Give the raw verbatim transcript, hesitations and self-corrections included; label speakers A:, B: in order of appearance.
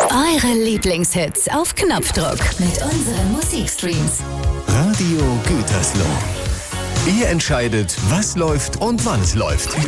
A: Eure Lieblingshits auf Knopfdruck mit unseren Musikstreams.
B: Radio Gütersloh. Ihr entscheidet, was läuft und wann es läuft.